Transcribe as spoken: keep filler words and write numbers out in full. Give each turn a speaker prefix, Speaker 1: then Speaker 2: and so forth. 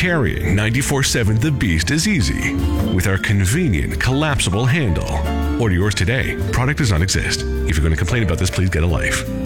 Speaker 1: Carrying ninety-four seven The Beast is easy with our convenient collapsible handle. Order yours today. Product does not exist. If you're going to complain about this, please get a life.